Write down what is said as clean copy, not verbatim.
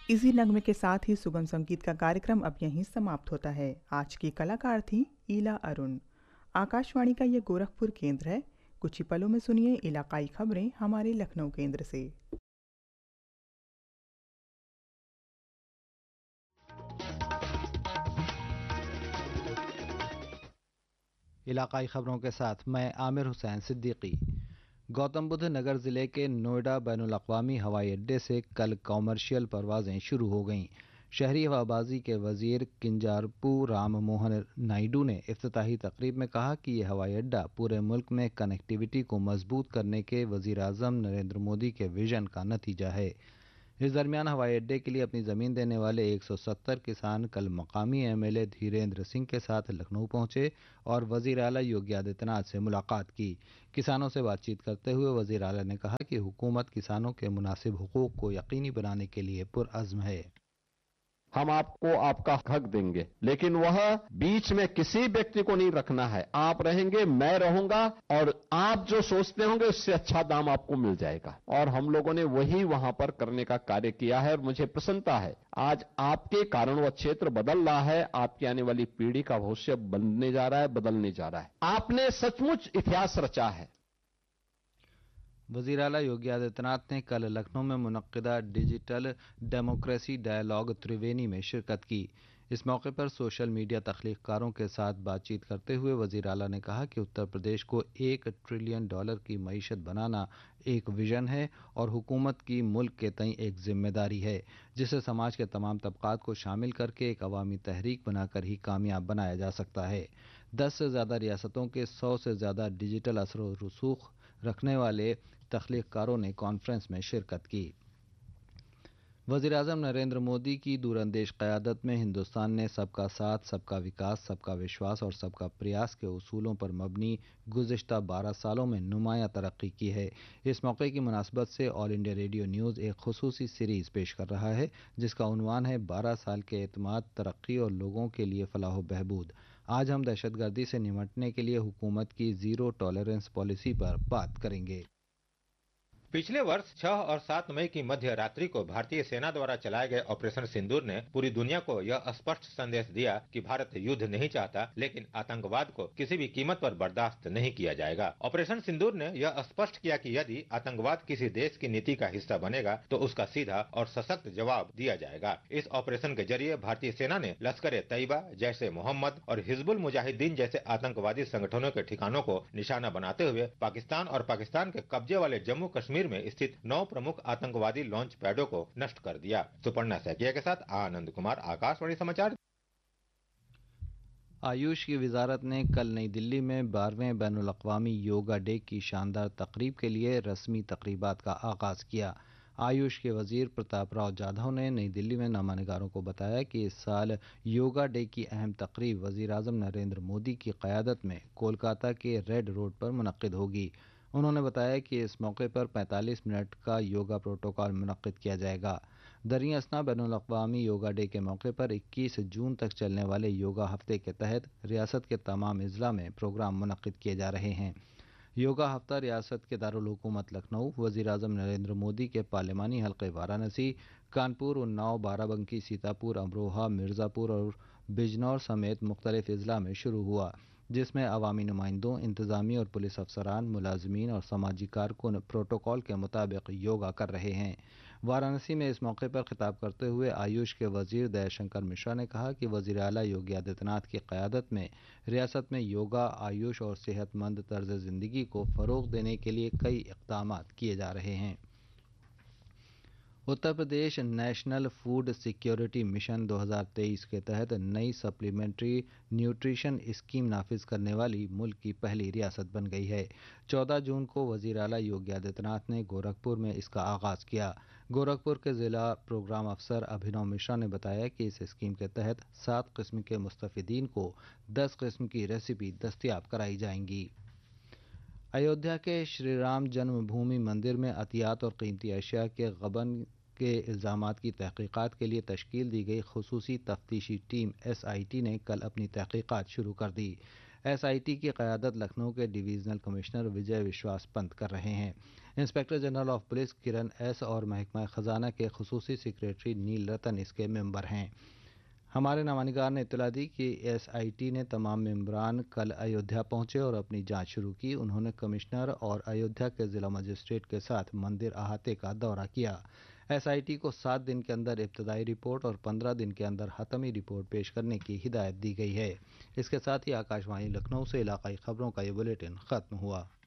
इसी नगमे के साथ ही सुगम संगीत का कार्यक्रम अब यहीं समाप्त होता है। आज की कलाकार थी ईला अरुण। आकाशवाणी का ये गोरखपुर केंद्र है। कुछ ही पलों में सुनिए इलाकाई खबरें हमारे लखनऊ केंद्र से। इलाकाई खबरों के साथ मैं आमिर हुसैन सिद्दीकी। गौतम बुद्ध नगर जिले के नोएडा बैनुल-अक़वामी हवाई अड्डे से कल कॉमर्शियल परवाजें शुरू हो गईं। शहरी हवाबाजी के वजीर किंजारपू राम मोहन नायडू ने इफ्तिताही तकरीब में कहा कि यह हवाई अड्डा पूरे मुल्क में कनेक्टिविटी को मजबूत करने के वजीर आज़म नरेंद्र मोदी के विजन का नतीजा है। इस दरमियान हवाई अड्डे के लिए अपनी ज़मीन देने वाले 170 किसान कल मकामी एमएलए धीरेन्द्र सिंह के साथ लखनऊ पहुंचे और वज़ीर आला योगी आदित्यनाथ से मुलाकात की। किसानों से बातचीत करते हुए वज़ीर आला ने कहा कि हुकूमत किसानों के मुनासिब हुकूक को यकीनी बनाने के लिए पुरअज़्म है। हम आपको आपका हक देंगे, लेकिन वह बीच में किसी व्यक्ति को नहीं रखना है। आप रहेंगे, मैं रहूंगा, और आप जो सोचते होंगे उससे अच्छा दाम आपको मिल जाएगा। और हम लोगों ने वही वहां पर करने का कार्य किया है और मुझे प्रसन्नता है। आज आपके कारण वह क्षेत्र बदल रहा है। आपकी आने वाली पीढ़ी का भविष्य बनने जा रहा है, बदलने जा रहा है। आपने सचमुच इतिहास रचा है। वज़ीर आला योगी आदित्यनाथ ने कल लखनऊ में मुनक्किदा डिजिटल डेमोक्रेसी डायलॉग त्रिवेणी में शिरकत की। इस मौके पर सोशल मीडिया तख्लीक़कारों के साथ बातचीत करते हुए वज़ीर आला ने कहा कि उत्तर प्रदेश को $1 ट्रिलियन की मईशत बनाना एक विजन है और हुकूमत की मुल्क के तई एक जिम्मेदारी है, जिसे समाज के तमाम तबकात को शामिल करके एक अवामी तहरीक बनाकर ही कामयाब बनाया जा सकता है। 10 से ज़्यादा रियासतों के 100 से ज़्यादा डिजिटल असर व रसूख रखने वाले तख्लीक़कारों ने कॉन्फ्रेंस में शिरकत की। वज़ीर-ए-आज़म नरेंद्र मोदी की दूरअंदेश क़यादत में हिंदुस्तान ने सबका साथ, सबका विकास, सबका विश्वास और सबका प्रयास के उसूलों पर मबनी गुज़िश्ता 12 सालों में नुमायाँ तरक्की की है। इस मौके की मुनासबत से ऑल इंडिया रेडियो न्यूज़ एक खुसूसी सीरीज़ पेश कर रहा है, जिसका उन्वान है 12 साल के एतमाद, तरक्की और लोगों के लिए फलाह व बहबूद। आज हम दहशतगर्दी से निमटने के लिए हुकूमत की ज़ीरो टॉलरेंस पॉलिसी पर बात करेंगे। पिछले वर्ष 6 और 7 मई की मध्य रात्रि को भारतीय सेना द्वारा चलाए गए ऑपरेशन सिंदूर ने पूरी दुनिया को यह स्पष्ट संदेश दिया कि भारत युद्ध नहीं चाहता, लेकिन आतंकवाद को किसी भी कीमत पर बर्दाश्त नहीं किया जाएगा। ऑपरेशन सिंदूर ने यह स्पष्ट किया कि यदि आतंकवाद किसी देश की नीति का हिस्सा बनेगा तो उसका सीधा और सशक्त जवाब दिया जाएगा। इस ऑपरेशन के जरिए भारतीय सेना ने लश्कर तैयबा, जैसे मोहम्मद और हिजबुल मुजाहिदीन जैसे आतंकवादी संगठनों के ठिकानों को निशाना बनाते हुए पाकिस्तान और पाकिस्तान के कब्जे वाले जम्मू कश्मीर में स्थित 9 प्रमुख आतंकवादी लॉन्च पैडों को नष्ट कर दिया। सुपर्णा सैकिया के साथ आनंद कुमार, आकाशवाणी समाचार। आयुष की वजारत ने कल नई दिल्ली में 12वें बैनुल-अक़वामी योगा डे की शानदार तकरीब के लिए रस्मी तकरीबात का आगाज़ किया। आयुष के वजीर प्रताप राव जाधव ने नई दिल्ली में नामानिगारों को बताया कि इस साल योगा डे की अहम तकरीब वज़ीर आज़म नरेंद्र मोदी की क़यादत में कोलकाता के रेड रोड पर मुनक़्क़िद होगी। उन्होंने बताया कि इस मौके पर 45 मिनट का योगा प्रोटोकॉल मुनक़्क़िद किया जाएगा। दरियाँ असना बैनुल-अक़वामी योगा डे के मौके पर 21 जून तक चलने वाले योगा हफ्ते के तहत रियासत के तमाम अज़ला में प्रोग्राम मुनक़्क़िद किए जा रहे हैं। योगा हफ्ता रियासत के दारुल हुकूमत लखनऊ, वज़ीर आज़म नरेंद्र मोदी के पार्लिमानी हल्के वाराणसी, कानपुर, उन्नाव, बाराबंकी, सीतापुर, अमरोहा, मिर्ज़ापुर और बिजनौर समेत मुख्तलिफ अज़ला में शुरू हुआ, जिसमें अवामी नुमाइंदों, इंतज़ामी और पुलिस अफसरान, मुलाजमीन और समाजी कारकुन प्रोटोकॉल के मुताबिक योगा कर रहे हैं। वाराणसी में इस मौके पर खिताब करते हुए आयुष के वजीर दयाशंकर मिश्रा ने कहा कि वज़ीर आला योगी आदित्यनाथ की क़यादत में रियासत में योगा, आयुष और सेहतमंद तर्ज ज़िंदगी को फ़रोग़ देने के लिए कई इक़दाम किए जा रहे हैं। Uttar Pradesh national food security mission 2023 के तहत नई सप्लीमेंट्री न्यूट्रिशन स्कीम नाफिज करने वाली मुल्क की पहली रियासत बन गई है। 14 जून को वज़ीर आला योगी आदित्यनाथ ने गोरखपुर में इसका आगाज़ किया। गोरखपुर के ज़िला प्रोग्राम अफसर अभिनव मिश्रा ने बताया कि इस स्कीम के तहत 7 किस्म के मुस्तफ़िदीन को 10 किस्म की रेसिपी दस्तयाब कराई जाएंगी। अयोध्या के श्री राम जन्मभूमि मंदिर में अतियात और कीमती अशिया के गबन के इल्ज़ामात की तहक़ीक़ात के लिए तश्कील दी गई खुसूसी तफ्तीशी टीम SIT ने कल अपनी तहक़ीक़ात शुरू कर दी। SIT کی قیادت لکھنؤ کے ڈویژنل کمشنر وجے وشواس پنت کر رہے ہیں۔ انسپکٹر جنرل آف پولیس کرن ایس اور محکمہ خزانہ کے خصوصی سیکریٹری نیل رتن اس کے ممبر ہیں۔ ہمارے نامہ نے اطلاع دی کہ SIT نے تمام ممبران کل ایودھیا پہنچے اور اپنی جانچ شروع کی۔ انہوں نے کمشنر اور ایودھیا کے ضلع مجسٹریٹ کے ساتھ مندر احاطے کا دورہ کیا۔ SIT کو 7 دن کے اندر ابتدائی رپورٹ اور 15 دن کے اندر حتمی رپورٹ پیش کرنے کی ہدایت دی گئی ہے۔ اس کے ساتھ ہی آکاش وانی لکھنؤ سے علاقائی خبروں کا یہ بلیٹن ختم ہوا۔